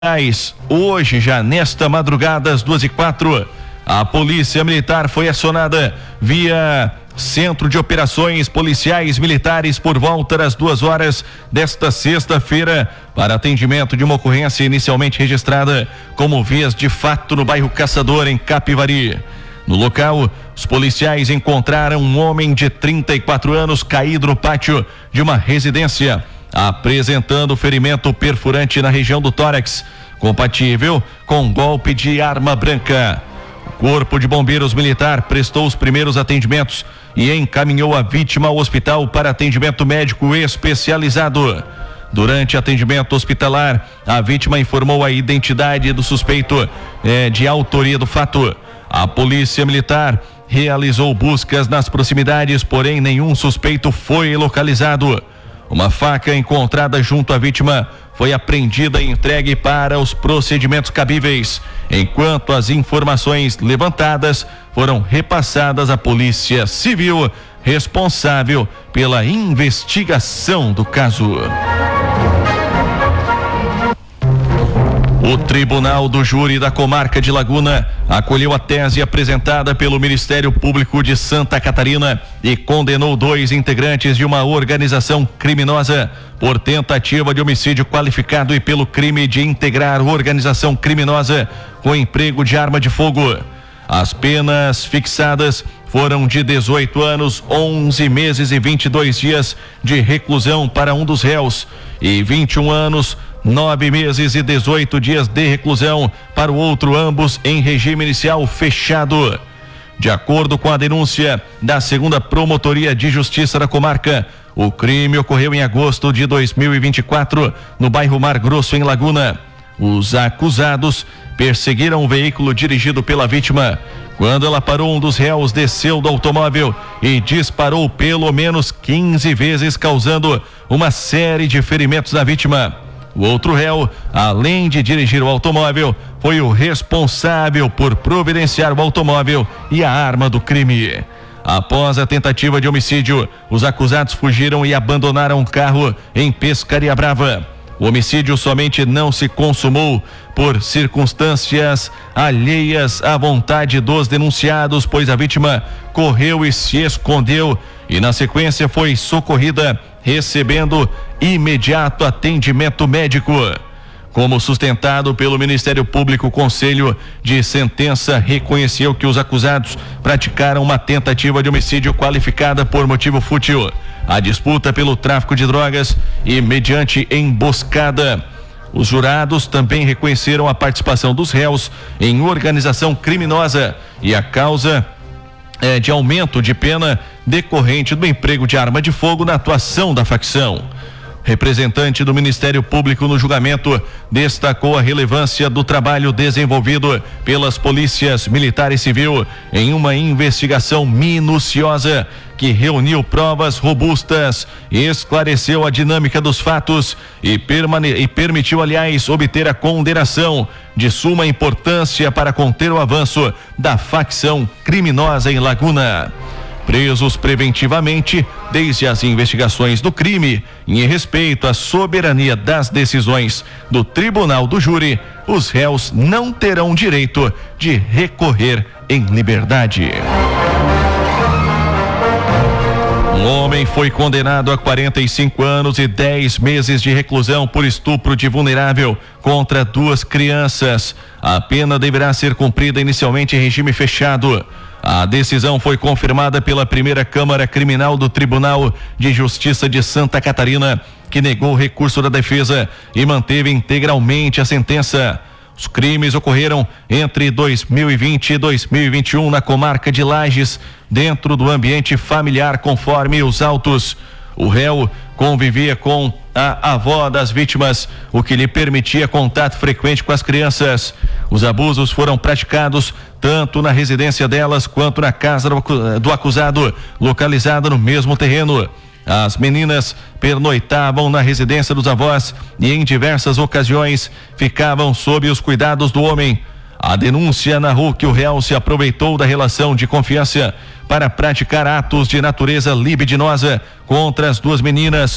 Hoje, já nesta madrugada, às 2h04, a Polícia Militar foi acionada via Centro de Operações Policiais Militares por volta das 2h desta sexta-feira para atendimento de uma ocorrência inicialmente registrada como vias de fato no bairro Caçador, em Capivari. No local, os policiais encontraram um homem de 34 anos caído no pátio de uma residência, apresentando ferimento perfurante na região do tórax, compatível com golpe de arma branca. O Corpo de Bombeiros Militar prestou os primeiros atendimentos e encaminhou a vítima ao hospital para atendimento médico especializado. Durante atendimento hospitalar, a vítima informou a identidade do suspeito de autoria do fato. A Polícia Militar realizou buscas nas proximidades, porém nenhum suspeito foi localizado. Uma faca encontrada junto à vítima foi apreendida e entregue para os procedimentos cabíveis, enquanto as informações levantadas foram repassadas à Polícia Civil, responsável pela investigação do caso. O Tribunal do Júri da Comarca de Laguna acolheu a tese apresentada pelo Ministério Público de Santa Catarina e condenou 2 integrantes de uma organização criminosa por tentativa de homicídio qualificado e pelo crime de integrar organização criminosa com emprego de arma de fogo. As penas fixadas foram de 18 anos, 11 meses e 22 dias de reclusão para um dos réus e 21 anos, 9 meses e 18 dias de reclusão para o outro, ambos em regime inicial fechado. De acordo com a denúncia da 2ª Promotoria de Justiça da Comarca, o crime ocorreu em agosto de 2024, no bairro Mar Grosso, em Laguna. Os acusados perseguiram o veículo dirigido pela vítima. Quando ela parou, um dos réus desceu do automóvel e disparou pelo menos 15 vezes, causando uma série de ferimentos na vítima. O outro réu, além de dirigir o automóvel, foi o responsável por providenciar o automóvel e a arma do crime. Após a tentativa de homicídio, os acusados fugiram e abandonaram o carro em Pescaria Brava. O homicídio somente não se consumou por circunstâncias alheias à vontade dos denunciados, pois a vítima correu e se escondeu e na sequência foi socorrida, recebendo imediato atendimento médico. Como sustentado pelo Ministério Público, o Conselho de Sentença reconheceu que os acusados praticaram uma tentativa de homicídio qualificada por motivo fútil, a disputa pelo tráfico de drogas e mediante emboscada. Os jurados também reconheceram a participação dos réus em organização criminosa e a causa de aumento de pena decorrente do emprego de arma de fogo na atuação da facção. Representante do Ministério Público no julgamento destacou a relevância do trabalho desenvolvido pelas polícias militar e civil em uma investigação minuciosa que reuniu provas robustas, esclareceu a dinâmica dos fatos e permitiu, aliás, obter a condenação de suma importância para conter o avanço da facção criminosa em Laguna. Presos preventivamente desde as investigações do crime, em respeito à soberania das decisões do Tribunal do Júri, os réus não terão direito de recorrer em liberdade. Um homem foi condenado a 45 anos e 10 meses de reclusão por estupro de vulnerável contra 2 crianças. A pena deverá ser cumprida inicialmente em regime fechado. A decisão foi confirmada pela primeira Câmara Criminal do Tribunal de Justiça de Santa Catarina, que negou o recurso da defesa e manteve integralmente a sentença. Os crimes ocorreram entre 2020 e 2021 na comarca de Lages, dentro do ambiente familiar, conforme os autos. O réu convivia com a avó das vítimas, o que lhe permitia contato frequente com as crianças. Os abusos foram praticados tanto na residência delas quanto na casa do acusado, localizada no mesmo terreno. As meninas pernoitavam na residência dos avós e em diversas ocasiões ficavam sob os cuidados do homem. A denúncia narrou que o réu se aproveitou da relação de confiança para praticar atos de natureza libidinosa contra as 2 meninas.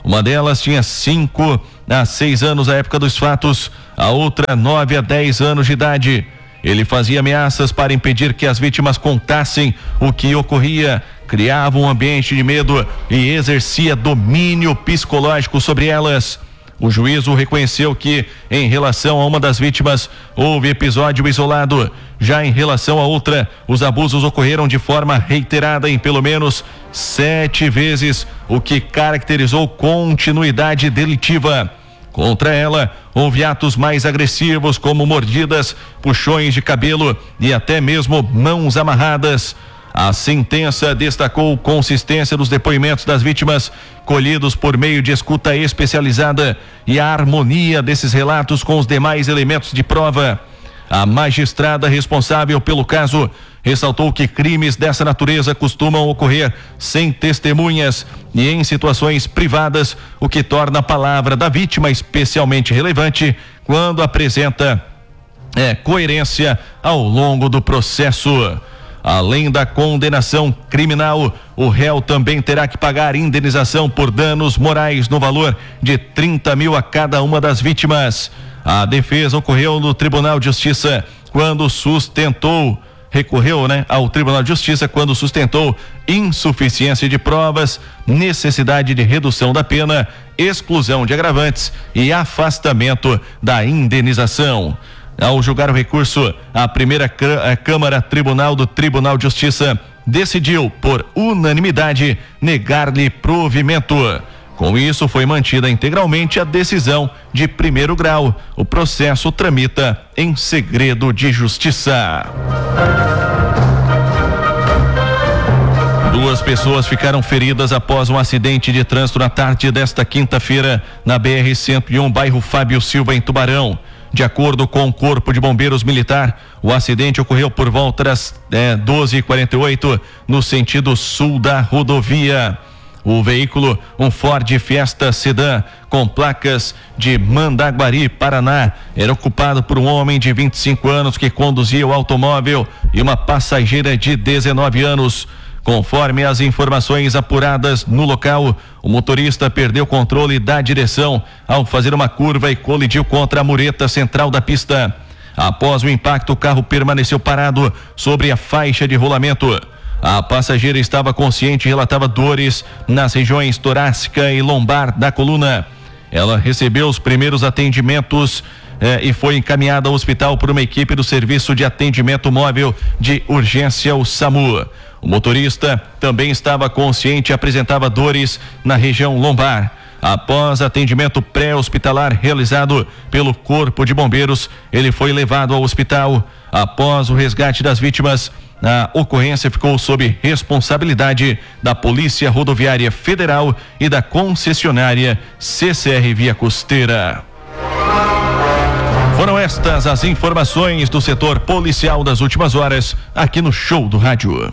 Uma delas tinha 5 a 6 anos à época dos fatos, a outra 9 a 10 anos de idade. Ele fazia ameaças para impedir que as vítimas contassem o que ocorria, criava um ambiente de medo e exercia domínio psicológico sobre elas. O juízo reconheceu que, em relação a uma das vítimas, houve episódio isolado. Já em relação a outra, os abusos ocorreram de forma reiterada em pelo menos 7 vezes, o que caracterizou continuidade delitiva. Contra ela, houve atos mais agressivos, como mordidas, puxões de cabelo e até mesmo mãos amarradas. A sentença destacou consistência dos depoimentos das vítimas, colhidos por meio de escuta especializada, e a harmonia desses relatos com os demais elementos de prova. A magistrada responsável pelo caso ressaltou que crimes dessa natureza costumam ocorrer sem testemunhas e em situações privadas, o que torna a palavra da vítima especialmente relevante quando apresenta coerência ao longo do processo. Além da condenação criminal, o réu também terá que pagar indenização por danos morais no valor de 30 mil a cada uma das vítimas. A defesa ocorreu no Tribunal de Justiça quando recorreu ao Tribunal de Justiça quando sustentou insuficiência de provas, necessidade de redução da pena, exclusão de agravantes e afastamento da indenização. Ao julgar o recurso, a primeira Câmara Tribunal do Tribunal de Justiça decidiu, por unanimidade, negar-lhe provimento. Com isso, foi mantida integralmente a decisão de primeiro grau. O processo tramita em segredo de justiça. 2 pessoas ficaram feridas após um acidente de trânsito na tarde desta quinta-feira na BR-101, bairro Fábio Silva, em Tubarão. De acordo com o Corpo de Bombeiros Militar, o acidente ocorreu por volta das 12h48 no sentido sul da rodovia. O veículo, um Ford Fiesta Sedan com placas de Mandaguari, Paraná, era ocupado por um homem de 25 anos que conduzia o automóvel e uma passageira de 19 anos. Conforme as informações apuradas no local, o motorista perdeu o controle da direção ao fazer uma curva e colidiu contra a mureta central da pista. Após o impacto, o carro permaneceu parado sobre a faixa de rolamento. A passageira estava consciente e relatava dores nas regiões torácica e lombar da coluna. Ela recebeu os primeiros atendimentos e foi encaminhada ao hospital por uma equipe do Serviço de Atendimento Móvel de Urgência, o SAMU. O motorista também estava consciente e apresentava dores na região lombar. Após atendimento pré-hospitalar realizado pelo Corpo de Bombeiros, ele foi levado ao hospital. Após o resgate das vítimas, a ocorrência ficou sob responsabilidade da Polícia Rodoviária Federal e da concessionária CCR Via Costeira. Foram estas as informações do setor policial das últimas horas, aqui no Show do Rádio.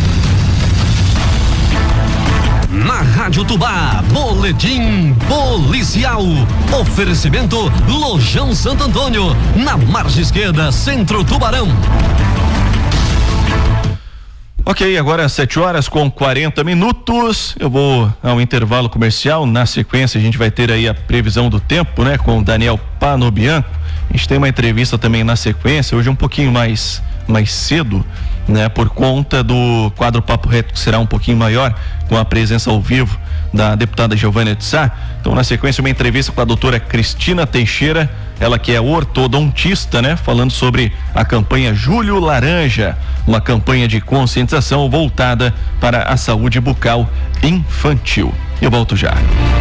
Na Rádio Tubá, boletim policial. Oferecimento Lojão Santo Antônio, na margem esquerda, Centro Tubarão. Ok, agora 7h40. Eu vou ao intervalo comercial. Na sequência, a gente vai ter aí a previsão do tempo, com o Daniel Panobianco. A gente tem uma entrevista também na sequência, hoje um pouquinho mais cedo, por conta do quadro Papo Reto, que será um pouquinho maior, com a presença ao vivo da deputada Giovânia de Sá. Então, na sequência, uma entrevista com a doutora Cristina Teixeira, ela que é ortodontista, falando sobre a campanha Julho Laranja, uma campanha de conscientização voltada para a saúde bucal infantil. Eu volto já.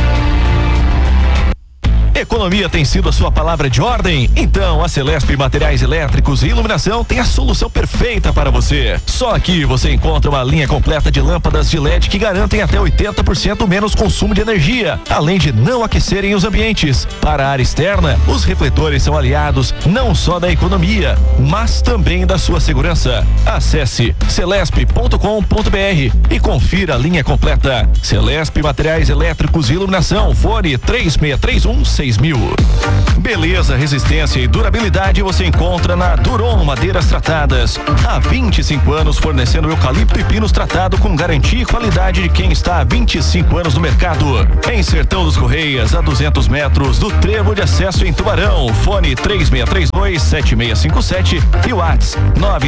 Economia tem sido a sua palavra de ordem? Então a Celesp Materiais Elétricos e Iluminação tem a solução perfeita para você. Só aqui você encontra uma linha completa de lâmpadas de LED que garantem até 80% menos consumo de energia, além de não aquecerem os ambientes. Para a área externa, os refletores são aliados não só da economia, mas também da sua segurança. Acesse celesp.com.br e confira a linha completa. Celesp Materiais Elétricos e Iluminação, fone 3631-6200. 10.000. Beleza, resistência e durabilidade você encontra na Duron Madeiras Tratadas. Há 25 anos fornecendo eucalipto e pinos tratado com garantia e qualidade de quem está há 25 anos no mercado. Em Sertão dos Correias, a 200 metros do trevo de acesso em Tubarão. Fone 3632-7657 e WhatsApp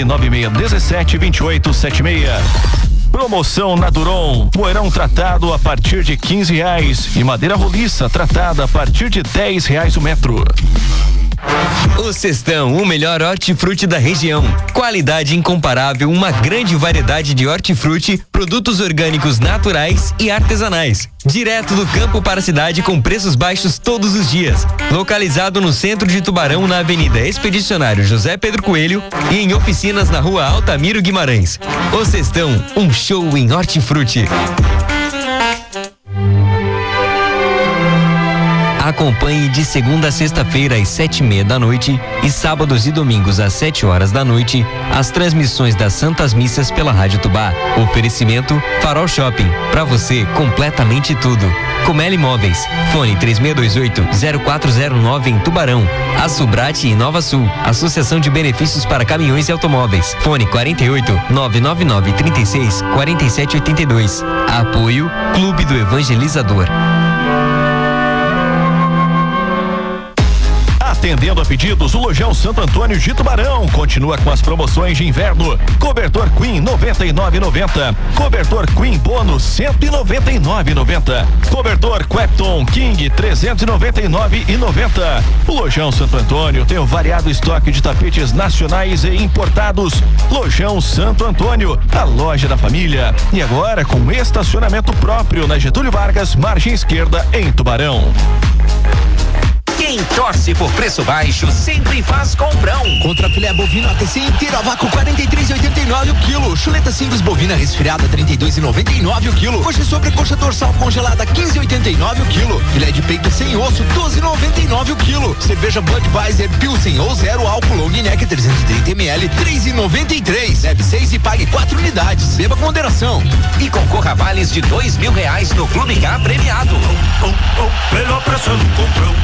996172876. Promoção na Duron, moerão tratado a partir de R$15 e madeira roliça tratada a partir de R$10 o metro. O Cestão, o melhor hortifruti da região. Qualidade incomparável, uma grande variedade de hortifruti, produtos orgânicos naturais e artesanais. Direto do campo para a cidade com preços baixos todos os dias. Localizado no centro de Tubarão, na Avenida Expedicionário José Pedro Coelho e em oficinas na Rua Altamiro Guimarães. O Cestão, um show em hortifruti. Acompanhe de segunda a sexta-feira às 7:30 da noite e sábados e domingos às 7 horas da noite as transmissões das Santas Missas pela Rádio Tubá. Oferecimento Farol Shopping, pra você completamente tudo. Comeli Imóveis, fone 3628-0409 em Tubarão. A Subrate e Nova Sul, Associação de Benefícios para Caminhões e Automóveis, fone 48-999-36-4782. Apoio Clube do Evangelizador. Atendendo a pedidos, o Lojão Santo Antônio de Tubarão continua com as promoções de inverno. Cobertor Queen R$ 99,90. Cobertor Queen Bônus R$ 199,90. Cobertor Quepton King R$ 399,90. O Lojão Santo Antônio tem um variado estoque de tapetes nacionais e importados. Lojão Santo Antônio, a loja da família. E agora com estacionamento próprio na Getúlio Vargas, margem esquerda, em Tubarão. Quem torce por preço baixo sempre faz comprão. Contra filé bovino ATC inteiro a vácuo 43,89 o quilo. Chuleta simples bovina resfriada 32,99 o quilo. Coxa sobre coxa dorsal congelada 15,89 o quilo. Filé de peito sem osso 12,99 o quilo. Cerveja Budweiser Pilsen ou zero álcool long neck 330 ml 3,93. Bebe 6 e pague 4 unidades. Beba com moderação. E concorra a vales de R$2.000 no Clube K premiado. Melhor preço no comprão.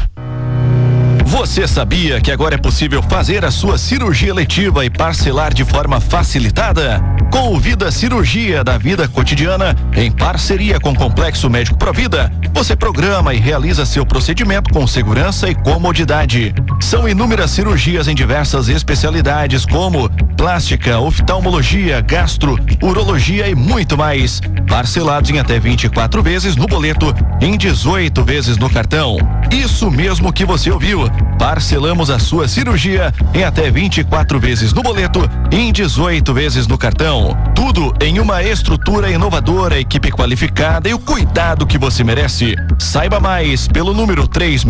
Você sabia que agora é possível fazer a sua cirurgia eletiva e parcelar de forma facilitada? Com o Vida Cirurgia da Vida Cotidiana, em parceria com o Complexo Médico Provida, você programa e realiza seu procedimento com segurança e comodidade. São inúmeras cirurgias em diversas especialidades como plástica, oftalmologia, gastro, urologia e muito mais. Parcelados em até 24 vezes no boleto, em 18 vezes no cartão. Isso mesmo que você ouviu. Parcelamos a sua cirurgia em até 24 vezes no boleto e em 18 vezes no cartão. Tudo em uma estrutura inovadora, equipe qualificada e o cuidado que você merece. Saiba mais pelo número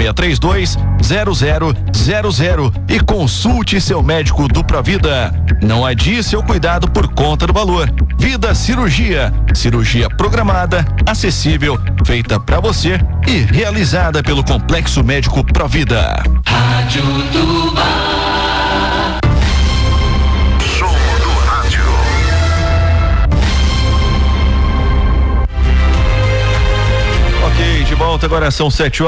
3622-0000 e consulte seu médico do Provida. Não adie seu cuidado por conta do valor. Vida Cirurgia. Cirurgia programada, acessível, feita pra você e realizada pelo Complexo Médico Provida. Rádio Tubá. Som do rádio. Ok, de volta, agora são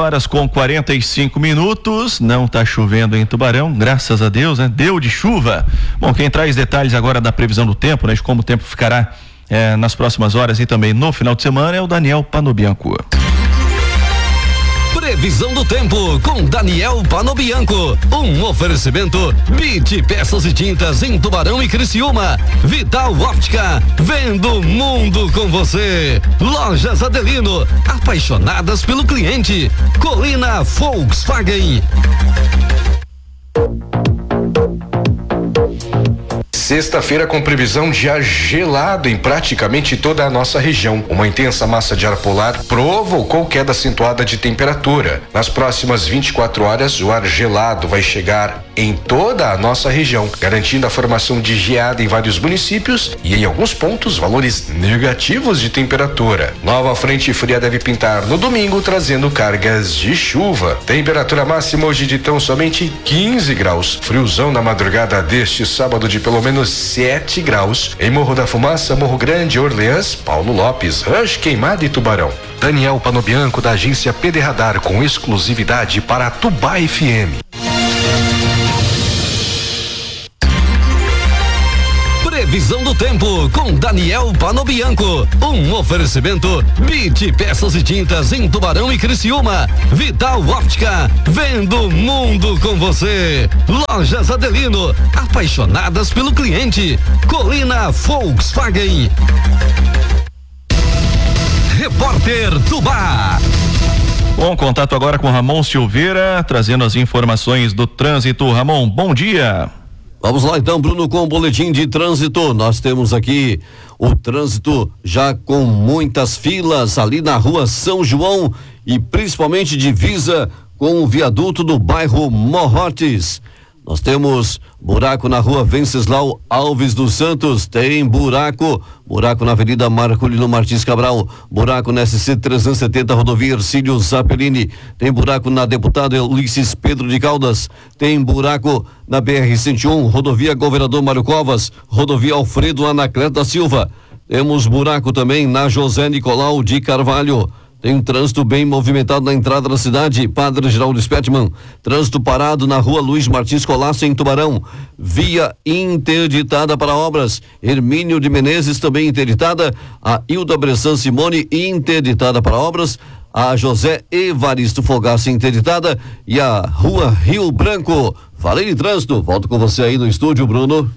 7:45. Não tá chovendo em Tubarão, graças a Deus, né? Deu de chuva. Bom, quem traz detalhes agora da previsão do tempo, né? De como o tempo ficará nas próximas horas e também no final de semana é o Daniel Panobianco. Previsão do tempo com Daniel Panobianco. Um oferecimento BIT Peças e Tintas em Tubarão e Criciúma. Vital Óptica, vendo o mundo com você. Lojas Adelino, apaixonadas pelo cliente. Colina Volkswagen. Sexta-feira com previsão de ar gelado em praticamente toda a nossa região. Uma intensa massa de ar polar provocou queda acentuada de temperatura. Nas próximas 24 horas, o ar gelado vai chegar em toda a nossa região, garantindo a formação de geada em vários municípios e em alguns pontos valores negativos de temperatura. Nova frente fria deve pintar no domingo, trazendo cargas de chuva. Temperatura máxima hoje de tão somente 15 graus. Friozão na madrugada deste sábado de pelo menos menos 7 graus. Em Morro da Fumaça, Morro Grande, Orleans, Paulo Lopes, Rancho Queimado e Tubarão. Daniel Panobianco, da agência PD Radar, com exclusividade para Tubá FM. Previsão do tempo com Daniel Panobianco. Um oferecimento BIT Peças e Tintas em Tubarão e Criciúma. Vital Óptica, vendo o mundo com você. Lojas Adelino, apaixonadas pelo cliente. Colina Volkswagen. Repórter Tubá. Bom, contato agora com Ramon Silveira, trazendo as informações do trânsito. Ramon, bom dia. Vamos lá então, Bruno, com o boletim de trânsito. Nós temos aqui o trânsito já com muitas filas ali na rua São João e principalmente divisa com o viaduto do bairro Morrotes. Nós temos buraco na rua Venceslau Alves dos Santos, tem buraco na Avenida Marcolino Martins Cabral, buraco na SC 370, rodovia Ercílio Zappellini, tem buraco na Deputado Ulisses Pedro de Caldas, tem buraco na BR-101, rodovia Governador Mário Covas, rodovia Alfredo Anacleto da Silva, temos buraco também na José Nicolau de Carvalho. Tem um trânsito bem movimentado na entrada da cidade, Padre Geraldo Spettman. Trânsito parado na rua Luiz Martins Colasso, em Tubarão. Via interditada para obras. Hermínio de Menezes também interditada. A Hilda Bressan Simone interditada para obras. A José Evaristo Fogaça interditada. E a rua Rio Branco. Falei de trânsito. Volto com você aí no estúdio, Bruno.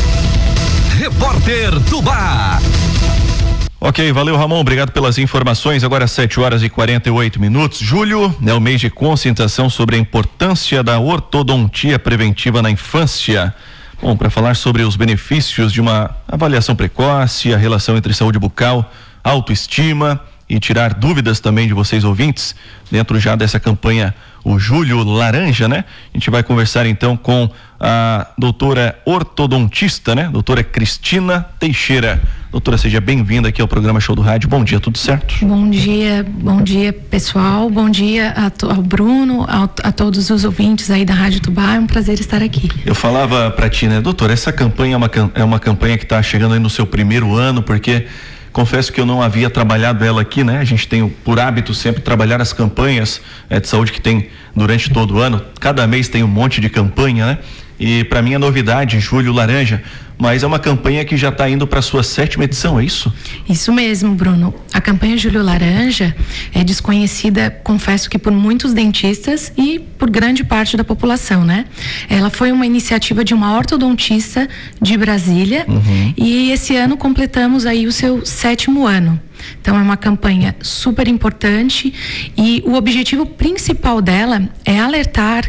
Repórter Tubá. Ok, valeu, Ramon, obrigado pelas informações. Agora 7h48. Julho é o mês de conscientização sobre a importância da ortodontia preventiva na infância. Bom, para falar sobre os benefícios de uma avaliação precoce, a relação entre saúde bucal, autoestima e tirar dúvidas também de vocês ouvintes, dentro já dessa campanha, o Julho Laranja, né? A gente vai conversar então com a doutora ortodontista, né? Doutora Cristina Teixeira. Doutora, seja bem-vinda aqui ao programa Show do Rádio. Bom dia, tudo certo? Bom dia pessoal, bom dia ao Bruno, a todos os ouvintes aí da Rádio Tubá, é um prazer estar aqui. Eu falava pra ti, né, doutora, essa campanha é uma campanha que está chegando aí no seu primeiro ano, porque confesso que eu não havia trabalhado ela aqui, né? A gente tem por hábito sempre trabalhar as campanhas de saúde que tem durante todo o ano. Cada mês tem um monte de campanha, né? E para mim é novidade, Julho Laranja, mas é uma campanha que já está indo para a sua 7ª edição, é isso? Isso mesmo, Bruno. A campanha Julho Laranja é desconhecida, confesso que por muitos dentistas e por grande parte da população, né? Ela foi uma iniciativa de uma ortodontista de Brasília, e esse ano completamos aí o seu 7º ano. Então é uma campanha super importante e o objetivo principal dela é alertar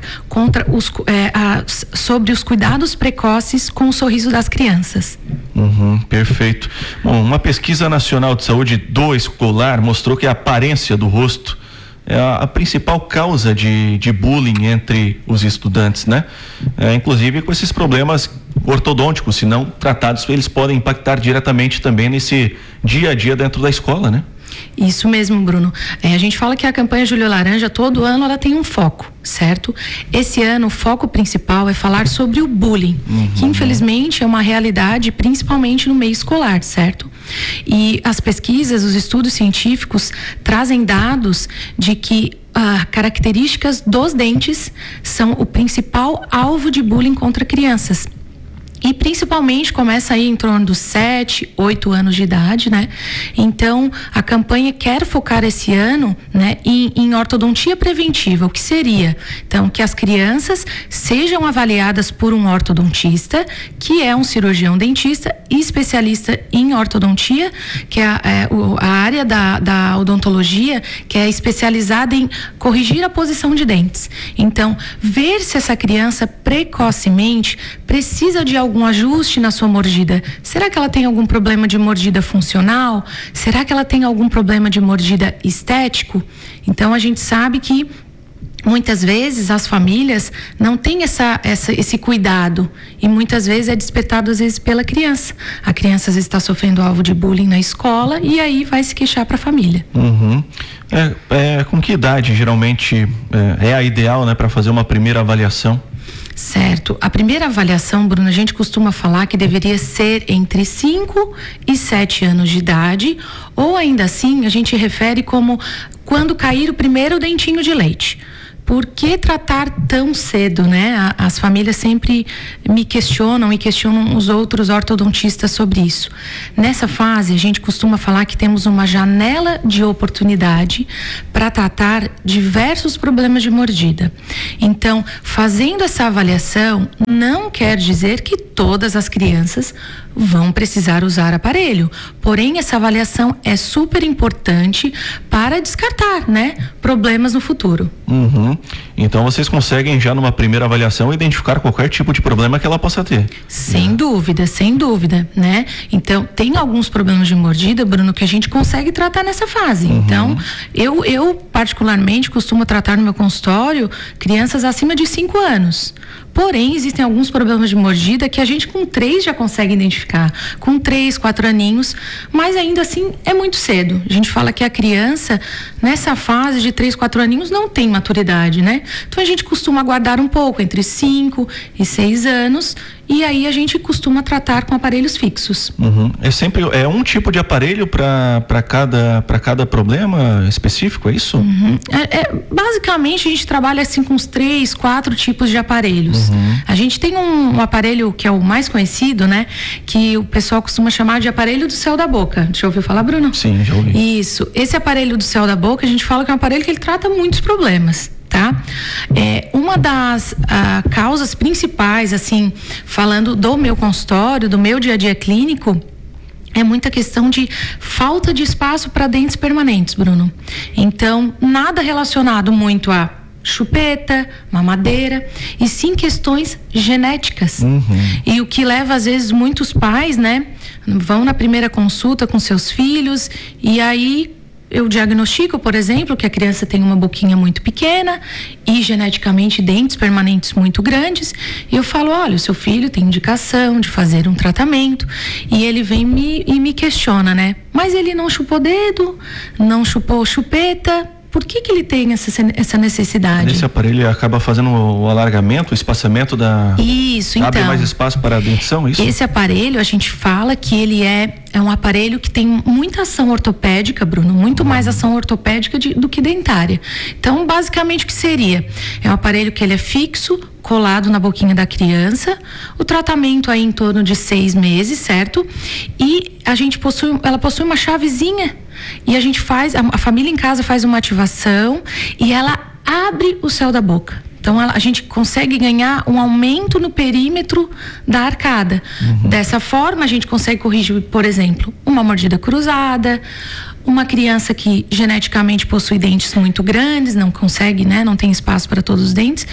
sobre os cuidados precoces com o sorriso das crianças. Perfeito. Bom, uma pesquisa nacional de saúde do escolar mostrou que a aparência do rosto é a principal causa de bullying entre os estudantes, né? Inclusive com esses problemas ortodônticos, se não tratados, eles podem impactar diretamente também nesse dia a dia dentro da escola, né? Isso mesmo, Bruno. A gente fala que a campanha Julho Laranja, todo ano ela tem um foco, certo? Esse ano o foco principal é falar sobre o bullying, que infelizmente é uma realidade principalmente no meio escolar, certo? E as pesquisas, os estudos científicos trazem dados de que características dos dentes são o principal alvo de bullying contra crianças. E principalmente começa aí em torno dos 7, 8 anos de idade, né? Então, a campanha quer focar esse ano, né, em ortodontia preventiva. O que seria? Então, que as crianças sejam avaliadas por um ortodontista, que é um cirurgião dentista e especialista em ortodontia, que é a área da odontologia, que é especializada em corrigir a posição de dentes. Então, ver se essa criança precocemente precisa de algum ajuste na sua mordida. Será que ela tem algum problema de mordida funcional? Será que ela tem algum problema de mordida estético? Então a gente sabe que muitas vezes as famílias não têm esse cuidado e muitas vezes é despertado às vezes pela criança. A criança às vezes está sofrendo alvo de bullying na escola e aí vai se queixar para a família. Com que idade geralmente é a ideal, né, para fazer uma primeira avaliação? Certo. A primeira avaliação, Bruno, a gente costuma falar que deveria ser entre 5 e 7 anos de idade, ou ainda assim a gente refere como quando cair o primeiro dentinho de leite. Por que tratar tão cedo, né? As famílias sempre me questionam e questionam os outros ortodontistas sobre isso. Nessa fase, a gente costuma falar que temos uma janela de oportunidade para tratar diversos problemas de mordida. Então, fazendo essa avaliação, não quer dizer que todas as crianças vão precisar usar aparelho. Porém, essa avaliação é super importante para descartar, né, problemas no futuro. Uhum. Então vocês conseguem já numa primeira avaliação identificar qualquer tipo de problema que ela possa ter. Sem dúvida, né? Então, tem alguns problemas de mordida, Bruno, que a gente consegue tratar nessa fase. Então, eu particularmente costumo tratar no meu consultório crianças acima de 5 anos. Porém, existem alguns problemas de mordida que a gente com 3 já consegue identificar, com 3, 4 aninhos, mas ainda assim é muito cedo. A gente fala que a criança, nessa fase de 3, 4 aninhos, não tem maturidade, né? Então a gente costuma aguardar um pouco, entre 5 e 6 anos, e aí a gente costuma tratar com aparelhos fixos. É um tipo de aparelho para cada problema específico, é isso? Basicamente a gente trabalha assim com uns 3, 4 tipos de aparelhos. A gente tem um aparelho que é o mais conhecido, né? Que o pessoal costuma chamar de aparelho do céu da boca. Já ouviu falar, Bruno? Sim, já ouvi. Isso. Esse aparelho do céu da boca, a gente fala que é um aparelho que ele trata muitos problemas. Tá? Uma das causas principais, assim, falando do meu consultório, do meu dia a dia clínico, é muita questão de falta de espaço para dentes permanentes, Bruno. Então, nada relacionado muito a chupeta, mamadeira, e sim questões genéticas. E o que leva, às vezes, muitos pais, né, vão na primeira consulta com seus filhos, e aí eu diagnostico, por exemplo, que a criança tem uma boquinha muito pequena e geneticamente dentes permanentes muito grandes, e eu falo, olha, o seu filho tem indicação de fazer um tratamento, e ele vem e me questiona, né? Mas ele não chupou dedo, não chupou chupeta, por que ele tem essa necessidade? Esse aparelho acaba fazendo o alargamento, o espaçamento da... Isso, então. Abre mais espaço para a dentição, isso? Esse aparelho, a gente fala que ele é um aparelho que tem muita ação ortopédica, Bruno, muito mais ação ortopédica do que dentária. Então, basicamente, o que seria? É um aparelho que ele é fixo, colado na boquinha da criança, o tratamento aí em torno de 6 meses, certo? E ela possui uma chavezinha, e a gente a família em casa faz uma ativação e ela abre o céu da boca. Então a gente consegue ganhar um aumento no perímetro da arcada. Dessa forma a gente consegue corrigir, por exemplo, uma mordida cruzada, uma criança que geneticamente possui dentes muito grandes, não consegue, né? Não tem espaço para todos os dentes,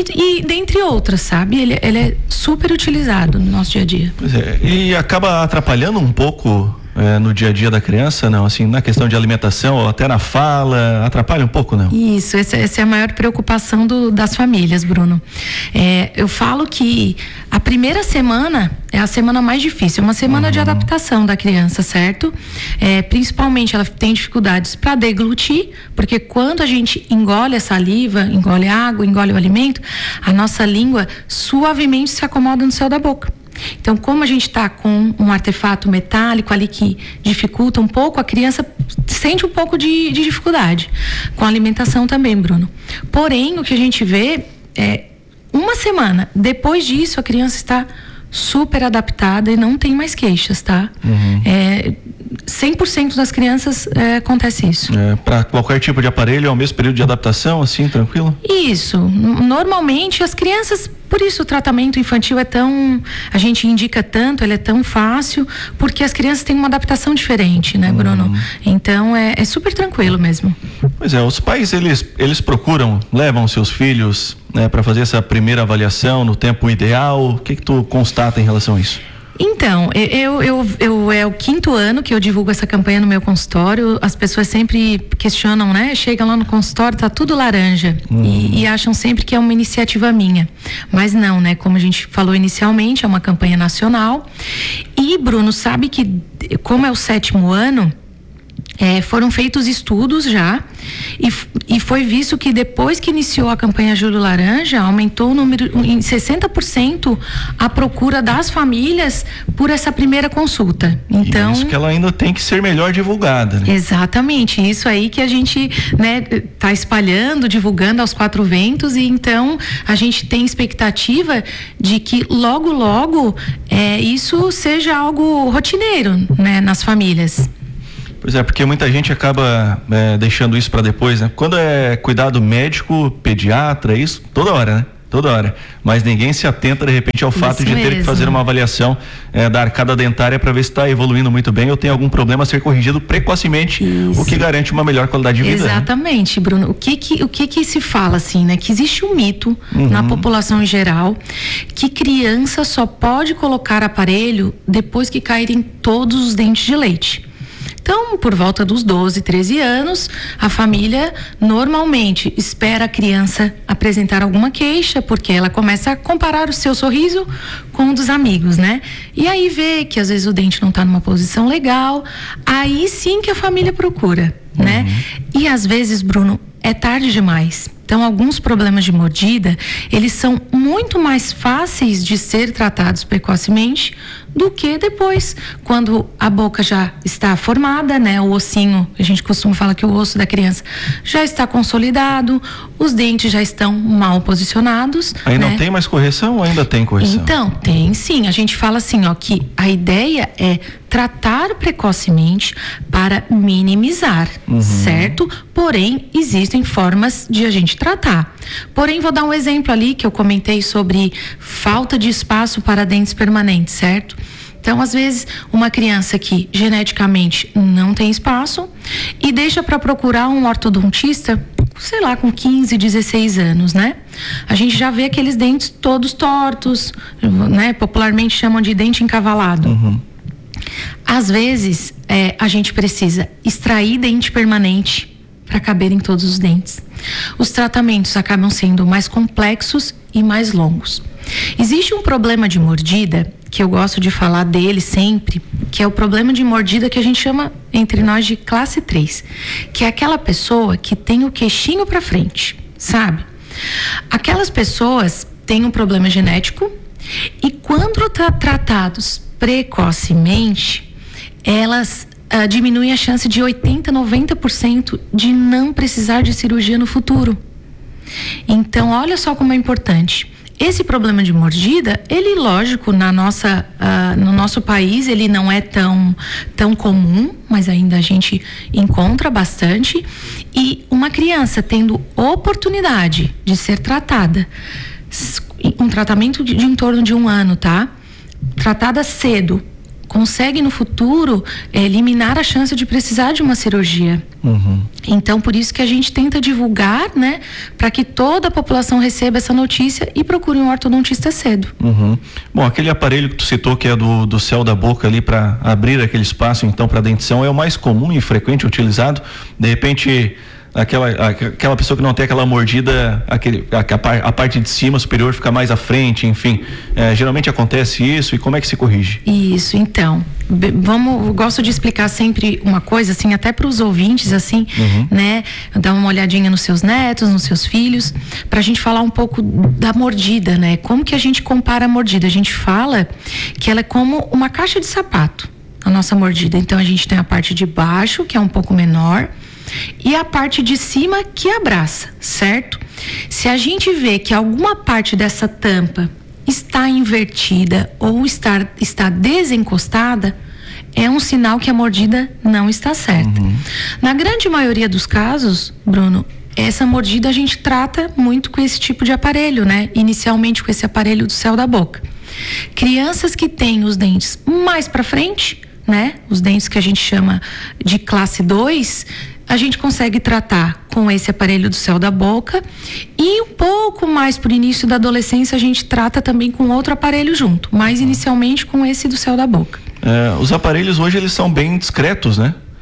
e dentre outras, sabe? Ele é super utilizado no nosso dia a dia. Pois é, e acaba atrapalhando um pouco no dia a dia da criança, não? Assim, na questão de alimentação ou até na fala, atrapalha um pouco, não? Isso, essa é a maior preocupação das famílias, Bruno. Eu falo que a primeira semana é a semana mais difícil, uma semana de adaptação da criança, certo? Principalmente ela tem dificuldades para deglutir, porque quando a gente engole a saliva, engole a água, engole o alimento, a nossa língua suavemente se acomoda no céu da boca. Então, como a gente está com um artefato metálico ali que dificulta um pouco, a criança sente um pouco de dificuldade. Com a alimentação também, Bruno. Porém, o que a gente vê é uma semana depois disso, a criança está super adaptada e não tem mais queixas, tá? 100% das crianças acontece isso. Para qualquer tipo de aparelho, é o mesmo período de adaptação, assim, tranquilo? Isso. Normalmente as crianças, por isso o tratamento infantil a gente indica tanto, ele é tão fácil, porque as crianças têm uma adaptação diferente, né, Bruno? Então é super tranquilo mesmo. Pois é, os pais, eles levam seus filhos, né, para fazer essa primeira avaliação no tempo ideal. O que tu constata em relação a isso? Então, é o 5º ano que eu divulgo essa campanha no meu consultório. As pessoas sempre questionam, né? Chegam lá no consultório, tá tudo laranja. E acham sempre que é uma iniciativa minha. Mas não, né? Como a gente falou inicialmente, é uma campanha nacional. E, Bruno, sabe que, como é o 7º ano, Foram feitos estudos já e foi visto que depois que iniciou a campanha Júlio Laranja, aumentou o número em 60% a procura das famílias por essa primeira consulta. Então, isso que ela ainda tem que ser melhor divulgada, né? Exatamente, isso aí que a gente, né, tá espalhando, divulgando aos 4 ventos, e então a gente tem expectativa de que logo isso seja algo rotineiro, né, nas famílias. Pois é, porque muita gente acaba deixando isso para depois, né? Quando é cuidado médico, pediatra, isso toda hora, né? Toda hora. Mas ninguém se atenta, de repente, ao fato de ter que fazer uma avaliação da arcada dentária para ver se está evoluindo muito bem ou tem algum problema a ser corrigido precocemente, o que garante uma melhor qualidade de vida. Exatamente, né? Bruno. O que se fala, assim, né? Que existe um mito na população em geral que criança só pode colocar aparelho depois que caírem todos os dentes de leite. Então, por volta dos 12, 13 anos, a família normalmente espera a criança apresentar alguma queixa, porque ela começa a comparar o seu sorriso com o dos amigos, né? E aí vê que às vezes o dente não está numa posição legal, aí sim que a família procura, né? E às vezes, Bruno, é tarde demais. Então, alguns problemas de mordida, eles são muito mais fáceis de ser tratados precocemente do que depois, quando a boca já está formada, né? O ossinho, a gente costuma falar que o osso da criança já está consolidado, os dentes já estão mal posicionados. Aí né? Não tem mais correção ou ainda tem correção? Então, tem sim. A gente fala assim, ó, que a ideia é tratar precocemente para minimizar, certo? Porém, existem formas de a gente tratar. Porém, vou dar um exemplo ali que eu comentei sobre falta de espaço para dentes permanentes, certo? Então, às vezes, uma criança que geneticamente não tem espaço e deixa para procurar um ortodontista, sei lá, com 15, 16 anos, né? A gente já vê aqueles dentes todos tortos, né? Popularmente chamam de dente encavalado. Às vezes, a gente precisa extrair dente permanente para caber em todos os dentes. Os tratamentos acabam sendo mais complexos e mais longos. Existe um problema de mordida, que eu gosto de falar dele sempre, que é o problema de mordida que a gente chama entre nós de classe 3, que é aquela pessoa que tem o queixinho para frente, sabe? Aquelas pessoas têm um problema genético e quando tratados precocemente, elas diminuem a chance de 80%, 90% de não precisar de cirurgia no futuro. Então, olha só como é importante. Esse problema de mordida, ele, lógico, no nosso país, ele não é tão comum, mas ainda a gente encontra bastante. E uma criança tendo oportunidade de ser tratada, um tratamento de em torno de 1 ano, tá? Tratada cedo, consegue no futuro eliminar a chance de precisar de uma cirurgia. Então, por isso que a gente tenta divulgar, né, para que toda a população receba essa notícia e procure um ortodontista cedo. Bom, aquele aparelho que tu citou, que é do céu da boca ali para abrir aquele espaço, então, para dentição, é o mais comum e frequente utilizado. De repente, aquela pessoa que não tem aquela mordida, a parte de cima superior fica mais à frente, enfim, geralmente acontece isso. E como é que se corrige? Isso, então, eu gosto de explicar sempre uma coisa, assim, até para os ouvintes, assim, né, dar uma olhadinha nos seus netos, nos seus filhos, para a gente falar um pouco da mordida, né? Como que a gente compara a mordida? A gente fala que ela é como uma caixa de sapato, a nossa mordida. Então, a gente tem a parte de baixo, que é um pouco menor, e a parte de cima que abraça, certo? Se a gente vê que alguma parte dessa tampa está invertida ou está desencostada, é um sinal que a mordida não está certa. Na grande maioria dos casos, Bruno, essa mordida a gente trata muito com esse tipo de aparelho, né? Inicialmente com esse aparelho do céu da boca. Crianças que têm os dentes mais para frente, né? Os dentes que a gente chama de classe 2, a gente consegue tratar com esse aparelho do céu da boca e um pouco mais pro início da adolescência a gente trata também com outro aparelho junto, mas inicialmente com esse do céu da boca. Os aparelhos hoje eles são bem discretos, né?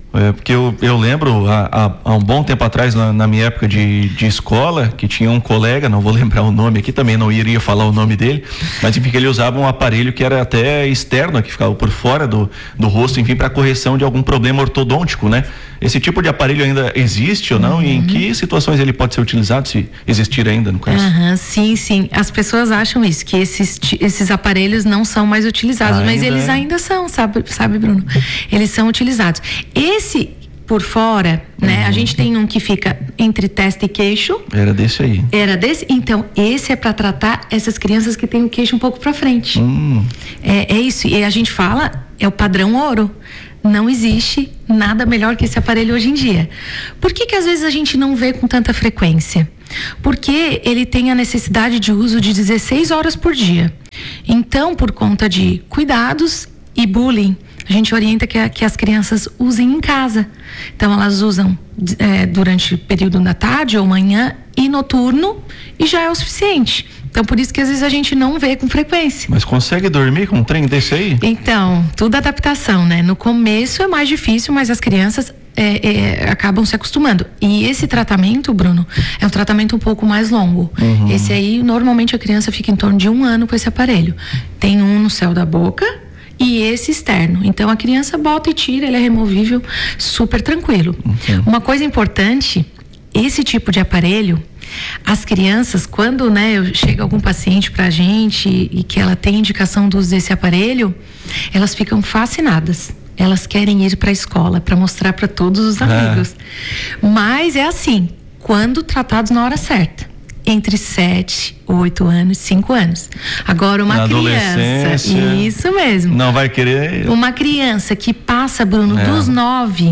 Porque eu lembro há um bom tempo atrás, na minha época de escola, que tinha um colega, não vou lembrar o nome aqui, também não iria falar o nome dele, mas enfim, que ele usava um aparelho que era até externo, que ficava por fora do rosto, enfim, para correção de algum problema ortodôntico, né? Esse tipo de aparelho ainda existe ou não? E em que situações ele pode ser utilizado, se existir ainda, no caso? Sim. As pessoas acham isso, que esses aparelhos não são mais utilizados, mas eles ainda são, sabe, Bruno? Eles são utilizados. Esse por fora, né? A gente tem um que fica entre testa e queixo. Era desse aí. Então, esse é para tratar essas crianças que têm o queixo um pouco para frente. É isso. E a gente fala, é o padrão ouro. Não existe nada melhor que esse aparelho hoje em dia. Por que às vezes a gente não vê com tanta frequência? Porque ele tem a necessidade de uso de 16 horas por dia. Então, por conta de cuidados e bullying, a gente orienta que as crianças usem em casa. Então, elas usam durante o período da tarde ou manhã e noturno, e já é o suficiente. Então, por isso que às vezes a gente não vê com frequência. Mas consegue dormir com um trem desse aí? Então, tudo adaptação, né? No começo é mais difícil, mas as crianças acabam se acostumando. E esse tratamento, Bruno, é um tratamento um pouco mais longo. Esse aí, normalmente a criança fica em torno de 1 ano com esse aparelho. Tem um no céu da boca e esse externo. Então a criança bota e tira, ele é removível, super tranquilo. Uma coisa importante, esse tipo de aparelho, as crianças, quando chega algum paciente pra gente e que ela tem indicação do uso desse aparelho, elas ficam fascinadas. Elas querem ir para a escola para mostrar para todos os amigos. Mas é assim, quando tratados na hora certa. Entre 7, 8 anos, 5 anos. Agora, uma criança. Isso mesmo. Não vai querer. Uma criança que passa, Bruno, dos 9,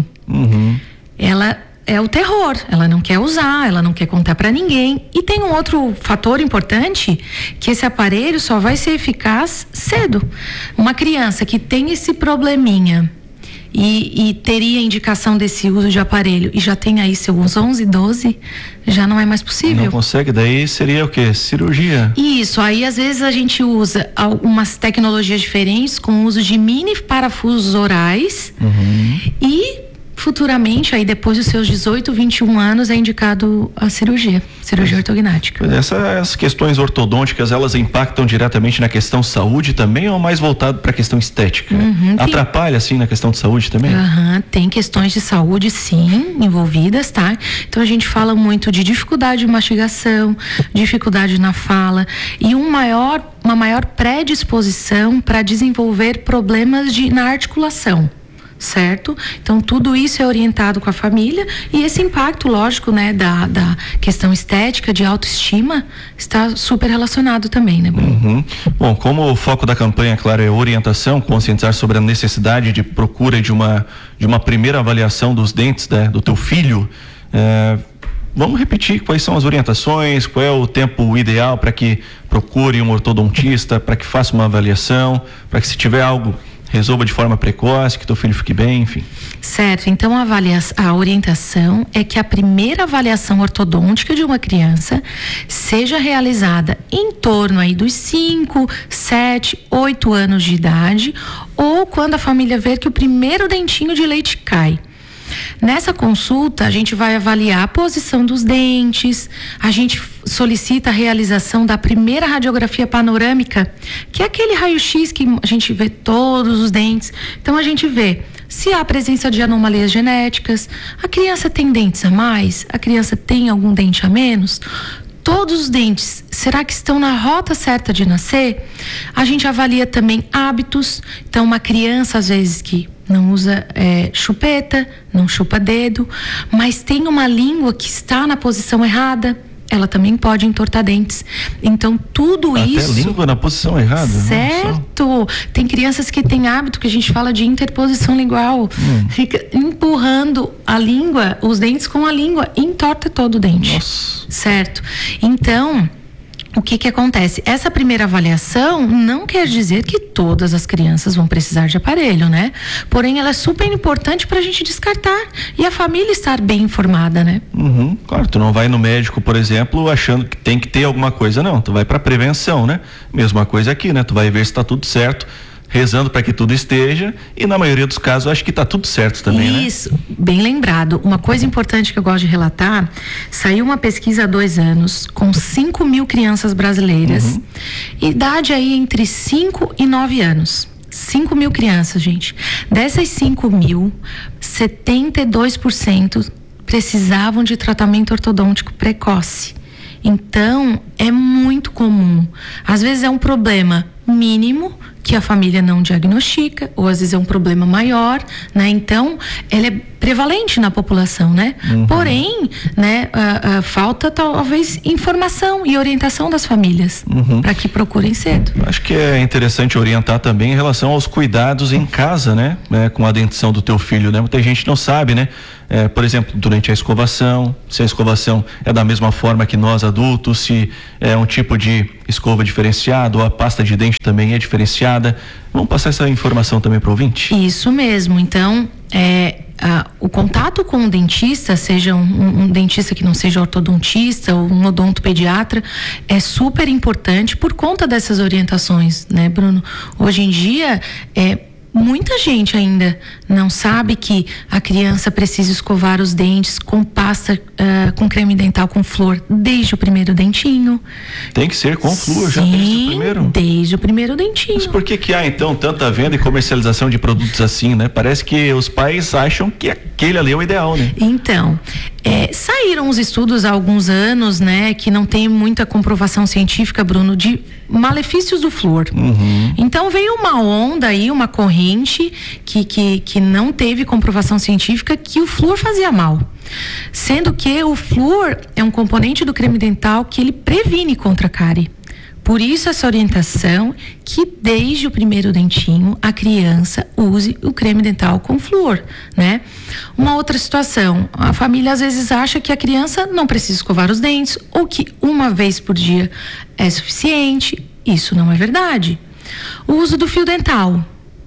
ela é o terror. Ela não quer usar, ela não quer contar para ninguém. E tem um outro fator importante, que esse aparelho só vai ser eficaz cedo. Uma criança que tem esse probleminha e teria indicação desse uso de aparelho e já tem aí seus 11, 12, já não é mais possível. Não consegue, daí seria o quê? Cirurgia? Isso, aí às vezes a gente usa algumas tecnologias diferentes com o uso de mini parafusos orais e futuramente, aí depois dos seus 18, 21 anos, é indicado a cirurgia ortognática. Essas questões ortodônticas, elas impactam diretamente na questão saúde também, ou mais voltado para a questão estética? Atrapalha, assim, na questão de saúde também? Tem questões de saúde, sim, envolvidas, tá? Então a gente fala muito de dificuldade de mastigação, dificuldade na fala e uma maior predisposição para desenvolver problemas na articulação. Certo? Então tudo isso é orientado com a família e esse impacto, lógico, né, da questão estética, de autoestima, está super relacionado também, né, Bruno? Bom, como o foco da campanha, claro, é orientação, conscientizar sobre a necessidade de procura de uma primeira avaliação dos dentes, né, do teu filho, vamos repetir quais são as orientações, qual é o tempo ideal para que procure um ortodontista, para que faça uma avaliação, para que se tiver algo resolva de forma precoce, que teu filho fique bem, enfim. Certo, então a orientação é que a primeira avaliação ortodôntica de uma criança seja realizada em torno aí dos 5, 7, 8 anos de idade, ou quando a família ver que o primeiro dentinho de leite cai. Nessa consulta, a gente vai avaliar a posição dos dentes, a gente solicita a realização da primeira radiografia panorâmica, que é aquele raio-x que a gente vê todos os dentes. Então, a gente vê se há presença de anomalias genéticas, a criança tem dentes a mais, a criança tem algum dente a menos. Todos os dentes, será que estão na rota certa de nascer? A gente avalia também hábitos. Então, uma criança, às vezes, que não usa chupeta, não chupa dedo, mas tem uma língua que está na posição errada, ela também pode entortar dentes. Então, tudo isso... Até língua na posição errada? Certo! Tem crianças que têm hábito que a gente fala de interposição lingual. Fica empurrando a língua, os dentes com a língua, e entorta todo o dente. Nossa. Certo? Então, o que acontece? Essa primeira avaliação não quer dizer que todas as crianças vão precisar de aparelho, né? Porém, ela é super importante pra gente descartar e a família estar bem informada, né? Claro, tu não vai no médico, por exemplo, achando que tem que ter alguma coisa, não. Tu vai pra prevenção, né? Mesma coisa aqui, né? Tu vai ver se tá tudo certo. rezando para que tudo esteja, e na maioria dos casos acho que está tudo certo também, Isso, né? Bem lembrado. Uma coisa importante que eu gosto de relatar, saiu uma pesquisa há 2 anos com 5.000 crianças brasileiras, idade aí entre 5 e 9 anos. 5.000 crianças, gente. Dessas 5.000, 72% precisavam de tratamento ortodôntico precoce. Então, é muito comum. Às vezes é um problema mínimo que a família não diagnostica, ou às vezes é um problema maior, né? Então, ele é prevalente na população, né? Porém, né, falta talvez informação e orientação das famílias para que procurem cedo. Acho que é interessante orientar também em relação aos cuidados em casa, né? Com a dentição do teu filho, né? Muita gente não sabe, né? Por exemplo, durante a escovação, se a escovação é da mesma forma que nós adultos, se é um tipo de escova diferenciado, ou a pasta de dente também é diferenciada. Vamos passar essa informação também para o ouvinte? Isso mesmo. Então, o contato com o dentista, seja um dentista que não seja ortodontista ou um odontopediatra, é super importante por conta dessas orientações, né, Bruno? Hoje em dia, muita gente ainda não sabe que a criança precisa escovar os dentes com pasta, com creme dental com flúor desde o primeiro dentinho. Tem que ser com flúor, já desde o primeiro? Desde o primeiro dentinho. Mas por que há então tanta venda e comercialização de produtos assim, né? Parece que os pais acham que aquele ali é o ideal, né? Então, saíram os estudos há alguns anos, né, que não tem muita comprovação científica, Bruno, de malefícios do flúor. Então veio uma onda aí, uma corrente que não teve comprovação científica que o flúor fazia mal. Sendo que o flúor é um componente do creme dental que ele previne contra a cárie. Por isso essa orientação que desde o primeiro dentinho a criança use o creme dental com flúor, né? Uma outra situação, a família às vezes acha que a criança não precisa escovar os dentes ou que uma vez por dia é suficiente. Isso não é verdade. O uso do fio dental,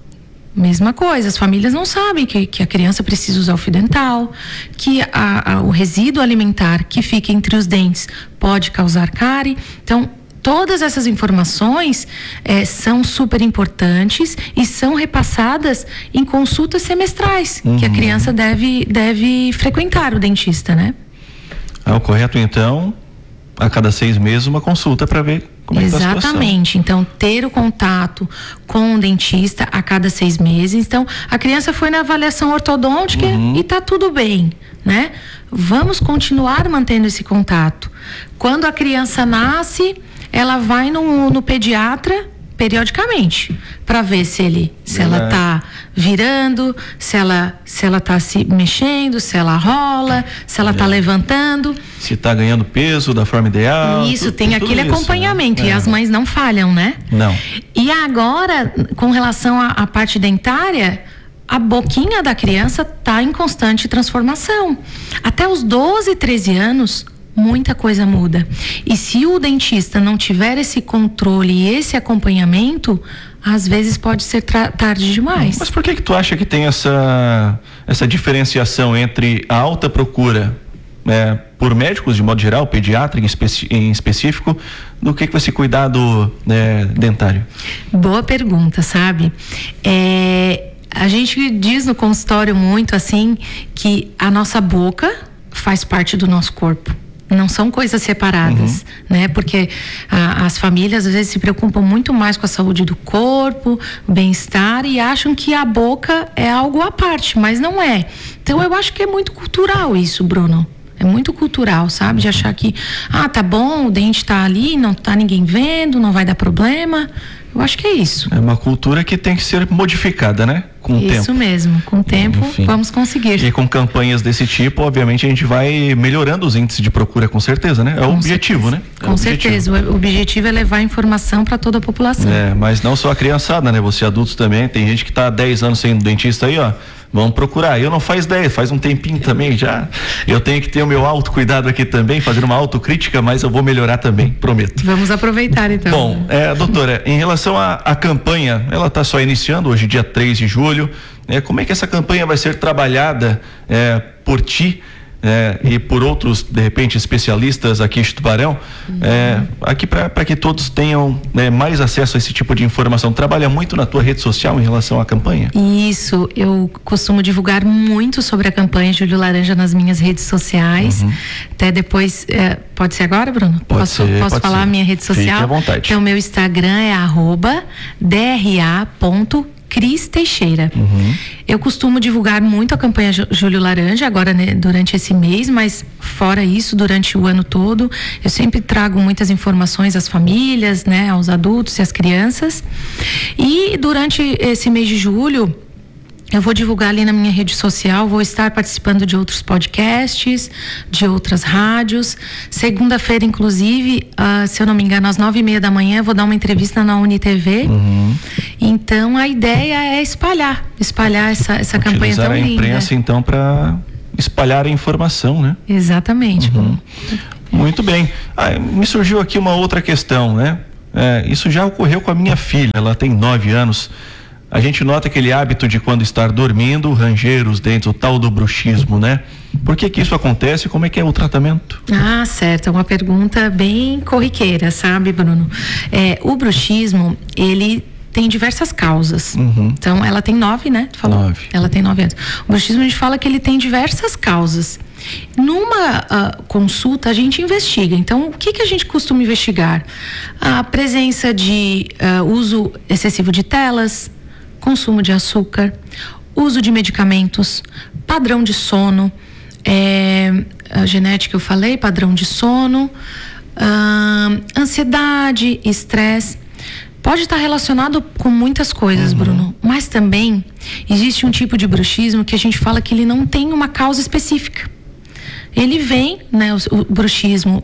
mesma coisa, as famílias não sabem que a criança precisa usar o fio dental, que o resíduo alimentar que fica entre os dentes pode causar cárie. Então, todas essas informações são super importantes e são repassadas em consultas semestrais que a criança deve frequentar o dentista, né? É o correto, então, a cada 6 meses uma consulta para ver como é que tá a situação. Exatamente. Então, ter o contato com o dentista a cada 6 meses. Então, a criança foi na avaliação ortodôntica e tá tudo bem, né? Vamos continuar mantendo esse contato. Quando a criança nasce, ela vai no pediatra periodicamente para ver se ela tá virando, se ela tá se mexendo, se ela rola, se ela tá levantando, se tá ganhando peso da forma ideal. Isso, tem aquele acompanhamento, né? E as mães não falham, né? Não. E agora, com relação à parte dentária, a boquinha da criança tá em constante transformação. Até os 12, 13 anos, muita coisa muda. E se o dentista não tiver esse controle e esse acompanhamento, às vezes pode ser tarde demais. Mas por que tu acha que tem essa diferenciação entre a alta procura por médicos de modo geral, pediatra em específico, do que esse cuidado dentário? Boa pergunta, sabe? A gente diz no consultório muito assim que a nossa boca faz parte do nosso corpo. Não são coisas separadas, né? Porque as famílias às vezes se preocupam muito mais com a saúde do corpo, o bem-estar, e acham que a boca é algo à parte, mas não é. Então eu acho que é muito cultural isso, Bruno. É muito cultural, sabe? De achar que, tá bom, o dente tá ali, não tá ninguém vendo, não vai dar problema. Eu acho que é isso. É uma cultura que tem que ser modificada, né? Com o tempo. Isso mesmo, com o tempo vamos conseguir. E com campanhas desse tipo, obviamente a gente vai melhorando os índices de procura, com certeza, né? É o objetivo, né? Com certeza, o objetivo é levar informação para toda a população. Mas não só a criançada, né? Você adultos também, tem gente que tá há 10 anos sem dentista aí, ó. Vamos procurar. Eu não faz 10, faz um tempinho também já. Eu tenho que ter o meu autocuidado aqui também, fazer uma autocrítica, mas eu vou melhorar também, prometo. Vamos aproveitar então. Bom, doutora, em relação à campanha, ela está só iniciando hoje, dia 3 de julho. Como é que essa campanha vai ser trabalhada por ti e por outros, de repente, especialistas aqui de Tubarão, aqui para que todos tenham mais acesso a esse tipo de informação. Trabalha muito na tua rede social em relação à campanha? Isso, eu costumo divulgar muito sobre a campanha Julho Laranja nas minhas redes sociais. Até depois, pode ser agora, Bruno? Posso falar a minha rede social? Fique à vontade. Então, meu Instagram é @dra.Cris Teixeira. Eu costumo divulgar muito a campanha Julho Laranja agora, né, durante esse mês, mas fora isso, durante o ano todo, eu sempre trago muitas informações às famílias, né, aos adultos e às crianças. E durante esse mês de julho, eu vou divulgar ali na minha rede social, vou estar participando de outros podcasts, de outras rádios. Segunda-feira, inclusive, se eu não me engano, às 9:30 da manhã, eu vou dar uma entrevista na UniTV. Então, a ideia é espalhar essa campanha tão linda. Utilizar a imprensa, então, para espalhar a informação, né? Exatamente. Muito bem. Me surgiu aqui uma outra questão, né? Isso já ocorreu com a minha filha, ela tem 9 anos. A gente nota aquele hábito de quando estar dormindo, ranger os dentes, o tal do bruxismo, né? Por que isso acontece e como é que é o tratamento? Certo, é uma pergunta bem corriqueira, sabe, Bruno? O bruxismo, ele tem diversas causas. Então, ela tem 9, né? Tu falou? 9. Ela tem 9 anos. O bruxismo, a gente fala que ele tem diversas causas. Numa consulta, a gente investiga. Então, o que a gente costuma investigar? A presença de uso excessivo de telas, consumo de açúcar, uso de medicamentos, padrão de sono, a genética eu falei, padrão de sono, ansiedade, estresse. Pode estar relacionado com muitas coisas, Bruno, mas também existe um tipo de bruxismo que a gente fala que ele não tem uma causa específica. Ele vem, né, o bruxismo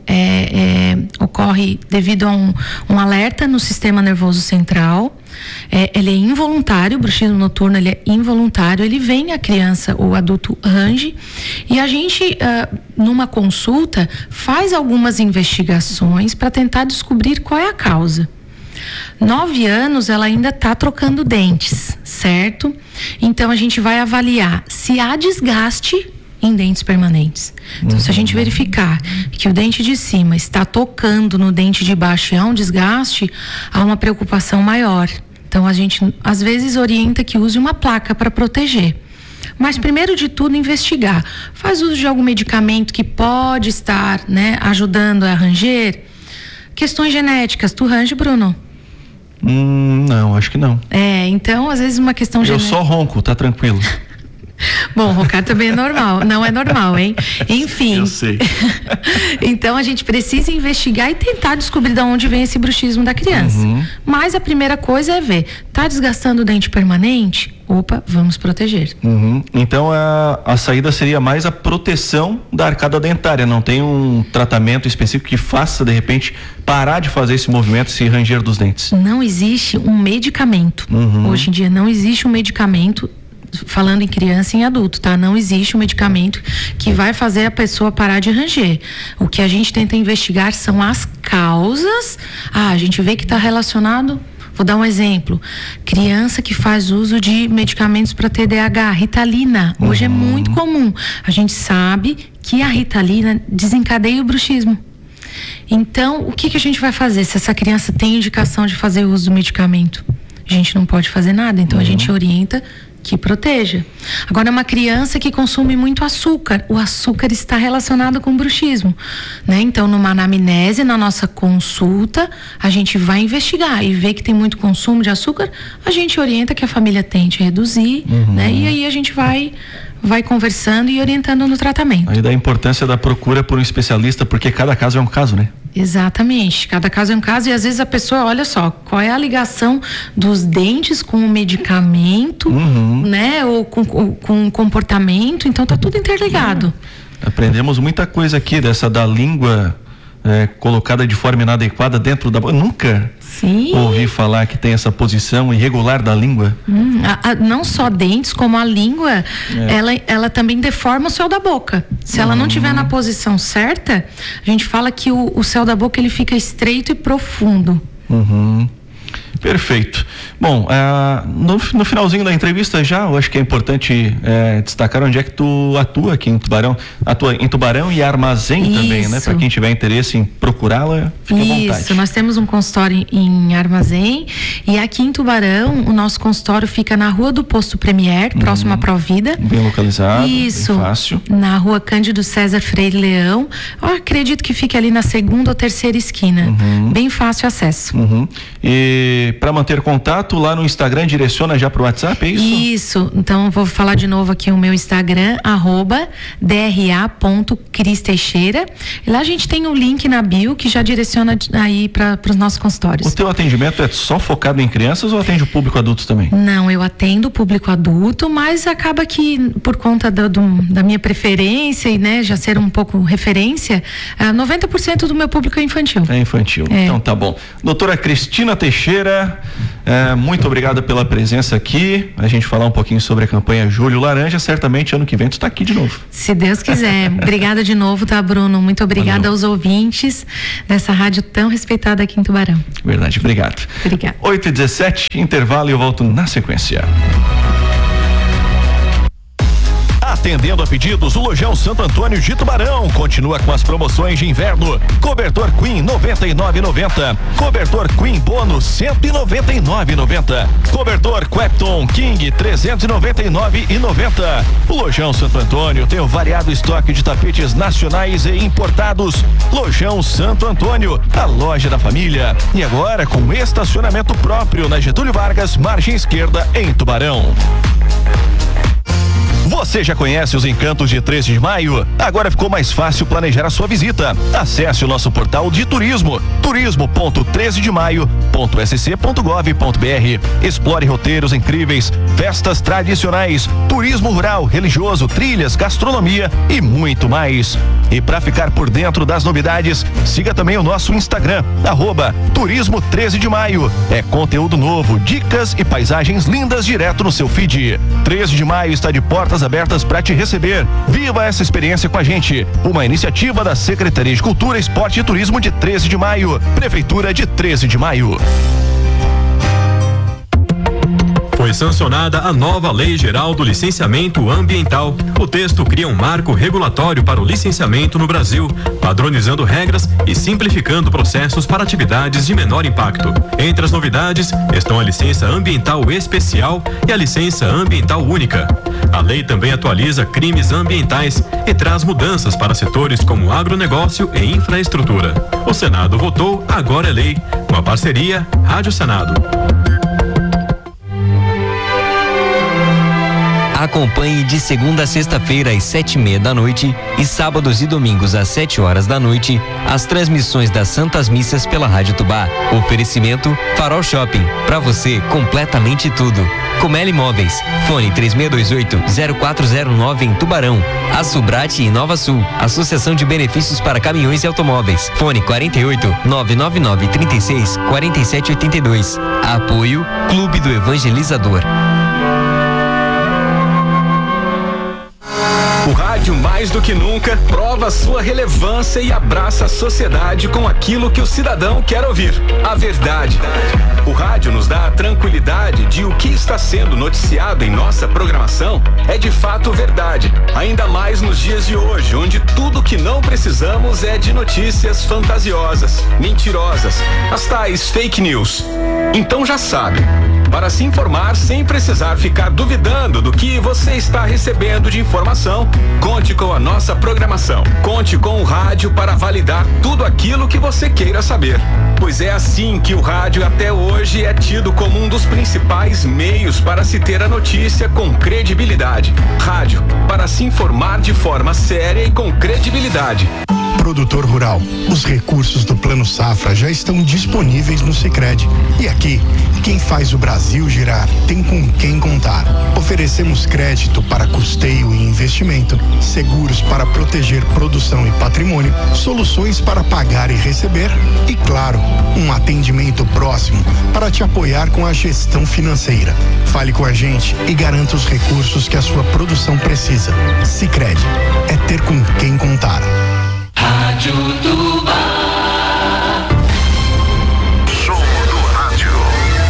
ocorre devido a um alerta no sistema nervoso central. Ele é involuntário, o bruxismo noturno ele é involuntário, ele vem, a criança, o adulto range, e a gente, numa consulta, faz algumas investigações para tentar descobrir qual é a causa. 9 anos, ela ainda está trocando dentes, certo? Então, a gente vai avaliar se há desgaste em dentes permanentes. Então, se a gente verificar que o dente de cima está tocando no dente de baixo e há um desgaste, há uma preocupação maior. Então, a gente, às vezes, orienta que use uma placa para proteger. Mas, primeiro de tudo, investigar. Faz uso de algum medicamento que pode estar, né, ajudando a ranger? Questões genéticas. Tu range, Bruno? Não, acho que não. Então, às vezes, uma questão genética. Eu só ronco, tá tranquilo. Bom, roncar também é normal, não é normal, hein? Enfim. Eu sei. Então a gente precisa investigar e tentar descobrir de onde vem esse bruxismo da criança. Mas a primeira coisa é ver, tá desgastando o dente permanente? Opa, vamos proteger. Então a saída seria mais a proteção da arcada dentária, não tem um tratamento específico que faça, de repente, parar de fazer esse movimento, esse ranger dos dentes? Não existe um medicamento. Hoje em dia não existe um medicamento, falando em criança e em adulto, tá? Não existe um medicamento que vai fazer a pessoa parar de ranger. O que a gente tenta investigar são as causas. A gente vê que está relacionado. Vou dar um exemplo. Criança que faz uso de medicamentos para TDAH, Ritalina. Hoje é muito comum. A gente sabe que a Ritalina desencadeia o bruxismo. Então, o que a gente vai fazer se essa criança tem indicação de fazer uso do medicamento? A gente não pode fazer nada. Então, a gente orienta que proteja. Agora, uma criança que consome muito açúcar, o açúcar está relacionado com bruxismo, né? Então, numa anamnese, na nossa consulta, a gente vai investigar e ver que tem muito consumo de açúcar, a gente orienta que a família tente reduzir, né? E aí a gente vai conversando e orientando no tratamento. Aí da importância da procura por um especialista, porque cada caso é um caso, né? Exatamente, cada caso é um caso e às vezes a pessoa, olha só, qual é a ligação dos dentes com o medicamento, né? Ou com o comportamento, então tá tudo interligado. Aprendemos muita coisa aqui dessa da língua colocada de forma inadequada dentro da boca. Nunca ouvi falar que tem essa posição irregular da língua. Não só dentes, como a língua, ela também deforma o céu da boca. Se ela não estiver na posição certa, a gente fala que o céu da boca ele fica estreito e profundo. Perfeito. Bom, no finalzinho da entrevista já, eu acho que é importante destacar onde é que tu atua aqui em Tubarão. Atua em Tubarão e Armazém também, né? Para quem tiver interesse em procurá-la, fique à vontade. Isso, nós temos um consultório em Armazém e aqui em Tubarão o nosso consultório fica na Rua do Posto Premier, próximo à Provida. Bem localizado, isso, bem fácil. Na Rua Cândido César Freire Leão. Eu acredito que fique ali na segunda ou terceira esquina. Bem fácil acesso. E para manter contato lá no Instagram, direciona já para o WhatsApp, é isso? Isso, então vou falar de novo aqui o meu Instagram, @dra.cristeixeira. E lá a gente tem um link na bio que já direciona aí para os nossos consultórios. O teu atendimento é só focado em crianças ou atende o público adulto também? Não, eu atendo o público adulto, mas acaba que por conta da minha preferência e, né, já ser um pouco referência, 90% do meu público é infantil. É infantil, então tá bom. Doutora Cristina Teixeira, muito obrigada pela presença aqui, a gente falar um pouquinho sobre a campanha Julho Laranja, certamente ano que vem tu tá aqui de novo. Se Deus quiser. Obrigada de novo, tá, Bruno? Muito obrigada aos ouvintes dessa rádio tão respeitada aqui em Tubarão. Verdade, obrigado. Obrigada. 8h17, intervalo e eu volto na sequência. Atendendo a pedidos, o Lojão Santo Antônio de Tubarão continua com as promoções de inverno. Cobertor Queen 99,90. Cobertor Queen Bônus 199,90. Cobertor Quepton King 399,90. O Lojão Santo Antônio tem um variado estoque de tapetes nacionais e importados. Lojão Santo Antônio, a loja da família. E agora com estacionamento próprio na Getúlio Vargas, margem esquerda, em Tubarão. Você já conhece os encantos de 13 de maio? Agora ficou mais fácil planejar a sua visita. Acesse o nosso portal de turismo, turismo.13demaio.sc.gov.br. Explore roteiros incríveis, festas tradicionais, turismo rural, religioso, trilhas, gastronomia e muito mais. E para ficar por dentro das novidades, siga também o nosso Instagram, @turismo 13 de maio. É conteúdo novo, dicas e paisagens lindas direto no seu feed. 13 de maio está de portas abertas para te receber. Viva essa experiência com a gente. Uma iniciativa da Secretaria de Cultura, Esporte e Turismo de 13 de maio. Prefeitura de 13 de maio. Foi sancionada a nova Lei Geral do Licenciamento Ambiental. O texto cria um marco regulatório para o licenciamento no Brasil, padronizando regras e simplificando processos para atividades de menor impacto. Entre as novidades estão a licença ambiental especial e a licença ambiental única. A lei também atualiza crimes ambientais e traz mudanças para setores como agronegócio e infraestrutura. O Senado votou, agora é lei. Uma parceria Rádio Senado. Acompanhe de segunda a sexta-feira às 7:30 da noite e sábados e domingos às 7 horas da noite as transmissões das Santas Missas pela Rádio Tubá. Oferecimento Farol Shopping, pra você completamente tudo. Comeli Imóveis, fone 3628-0409 em Tubarão. A Subrate e Nova Sul, Associação de Benefícios para Caminhões e Automóveis, fone 48-999-36-4782. Apoio Clube do Evangelizador. O rádio, mais do que nunca, prova sua relevância e abraça a sociedade com aquilo que o cidadão quer ouvir: a verdade. O rádio nos dá a tranquilidade de o que está sendo noticiado em nossa programação é de fato verdade. Ainda mais nos dias de hoje, onde tudo que não precisamos é de notícias fantasiosas, mentirosas, as tais fake news. Então já sabe, para se informar sem precisar ficar duvidando do que você está recebendo de informação, conte com a nossa programação. Conte com o rádio para validar tudo aquilo que você queira saber. Pois é assim que o rádio até hoje é tido como um dos principais meios para se ter a notícia com credibilidade. Rádio, para se informar de forma séria e com credibilidade. Produtor rural, os recursos do Plano Safra já estão disponíveis no Sicredi. E aqui, quem faz o Brasil girar tem com quem contar. Oferecemos crédito para custeio e investimento, seguros para proteger produção e patrimônio, soluções para pagar e receber e, claro, um atendimento próximo para te apoiar com a gestão financeira. Fale com a gente e garanta os recursos que a sua produção precisa. Sicredi, é ter com quem contar. Rádio Tubá.